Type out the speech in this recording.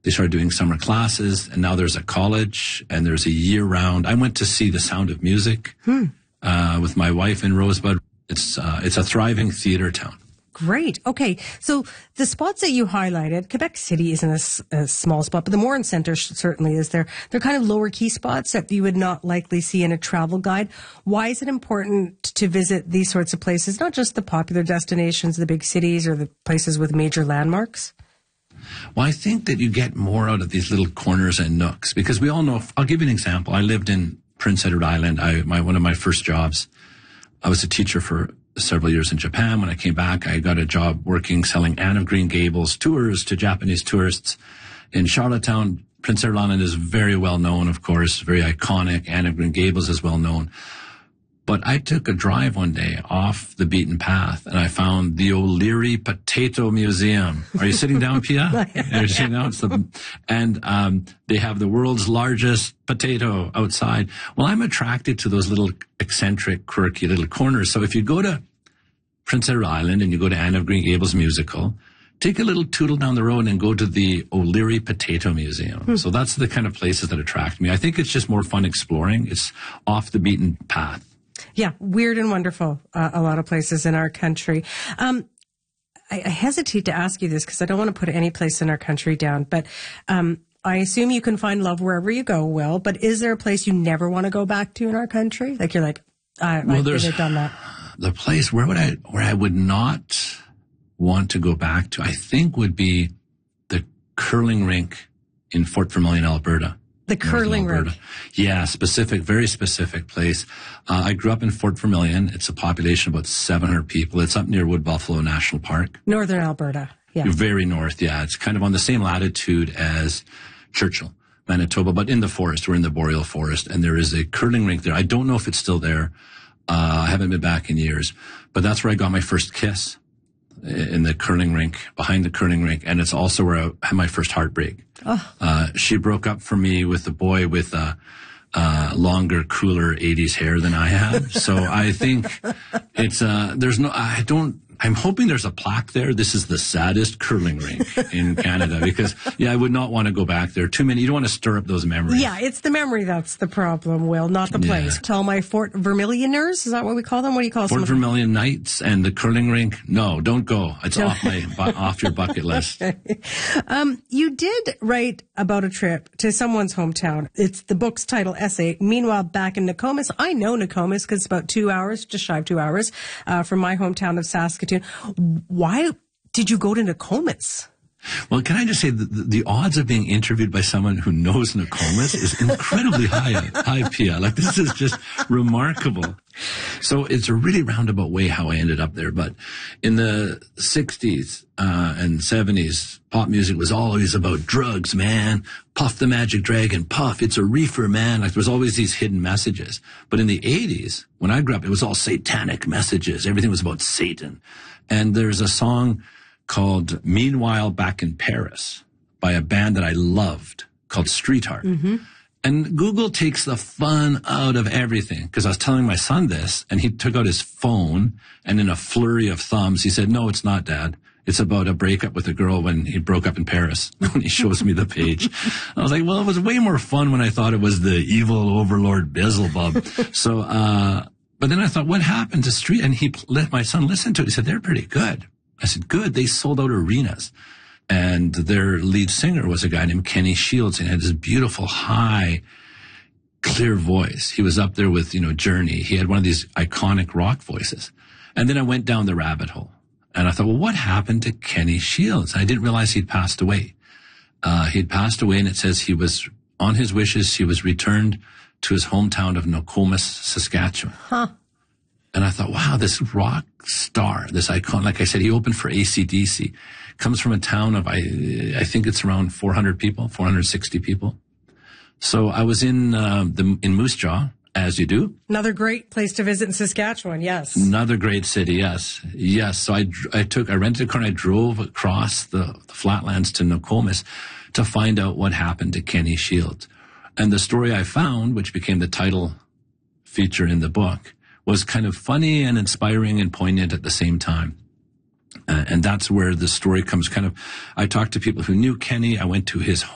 They started doing summer classes, and now there's a college, and there's a year-round. I went to see The Sound of Music with my wife in Rosebud. It's a thriving theater town. Great. Okay. So the spots that you highlighted, Quebec City isn't a small spot, but the Morin Centre certainly is there. They're kind of lower key spots that you would not likely see in a travel guide. Why is it important to visit these sorts of places, not just the popular destinations, the big cities or the places with major landmarks? Well, I think that you get more out of these little corners and nooks, because we all know, I'll give you an example. I lived in Prince Edward Island. One of my first jobs, I was a teacher for several years in Japan. When I came back, I got a job selling Anne of Green Gables tours to Japanese tourists in Charlottetown. Prince Edward Island is very well known, of course, very iconic. Anne of Green Gables is well known. But I took a drive one day off the beaten path, and I found the O'Leary Potato Museum. Are you sitting down, Pia? You're sitting down. And they have the world's largest potato outside. Well, I'm attracted to those little eccentric, quirky little corners. So if you go to Prince Edward Island and you go to Anne of Green Gables musical, take a little tootle down the road and go to the O'Leary Potato Museum. So that's the kind of places that attract me. I think it's just more fun exploring. It's off the beaten path. Yeah, weird and wonderful, a lot of places in our country. I hesitate to ask you this because I don't want to put any place in our country down, but I assume you can find love wherever you go, Will, but is there a place you never want to go back to in our country? Like you're like, I've done that. The place where I would not want to go back to, I think, would be the curling rink in Fort Vermilion, Alberta. The curling rink. Yeah, very specific place. I grew up in Fort Vermilion. It's a population of about 700 people. It's up near Wood Buffalo National Park. Northern Alberta. Yeah. Very north, yeah. It's kind of on the same latitude as Churchill, Manitoba, but in the forest. We're in the boreal forest, and there is a curling rink there. I don't know if it's still there. I haven't been back in years, but that's where I got my first kiss, in the curling rink, behind the curling rink, and it's also where I had my first heartbreak. Oh. She broke up for me with a boy with longer, cooler 80s hair than I have. So I think it's I'm hoping there's a plaque there. This is the saddest curling rink in Canada, because, I would not want to go back there. Too many. You don't want to stir up those memories. Yeah, it's the memory that's the problem, Will, not the place. Tell my Fort Vermilioners, is that what we call them? What do you call them? Fort Vermilion Knights and the curling rink? No, don't go. It's off your bucket list. You did write about a trip to someone's hometown. It's the book's title essay, Meanwhile Back in Nokomis. I know Nokomis because it's about 2 hours, just shy of 2 hours, from my hometown of Saskatoon. Why did you go to Nokomis? Well, can I just say the odds of being interviewed by someone who knows Nokomis is incredibly high, Pia. Like, this is just remarkable. So it's a really roundabout way how I ended up there. But in the 60s and 70s, pop music was always about drugs, man. Puff the Magic Dragon, puff, it's a reefer, man. Like, there was always these hidden messages. But in the 80s, when I grew up, it was all satanic messages. Everything was about Satan. And there's a song called Meanwhile Back in Paris by a band that I loved called Streetheart. Mm-hmm. And Google takes the fun out of everything, because I was telling my son this, and he took out his phone, and in a flurry of thumbs, he said, "No, it's not, Dad. It's about a breakup with a girl when he broke up in Paris." When he shows me the page, I was like, well, it was way more fun when I thought it was the evil overlord Beelzebub. So, but then I thought, what happened to Street? And he let my son listen to it. He said, they're pretty good. I said, good. They sold out arenas. And their lead singer was a guy named Kenny Shields, and he had this beautiful, high, clear voice. He was up there with, Journey. He had one of these iconic rock voices. And then I went down the rabbit hole, and I thought, well, what happened to Kenny Shields? I didn't realize he'd passed away. He'd passed away, and it says he was, on his wishes, he was returned to his hometown of Nokomis, Saskatchewan. Huh. And I thought, wow, this rock star, this icon, like I said, he opened for AC/DC, comes from a town of, I think it's around 400 people, 460 people. So I was in Moose Jaw, as you do. Another great place to visit in Saskatchewan, yes. Another great city, yes. Yes. So I rented a car and I drove across the flatlands to Nokomis to find out what happened to Kenny Shields. And the story I found, which became the title feature in the book, was kind of funny and inspiring and poignant at the same time. And that's where the story comes I talked to people who knew Kenny. I went to his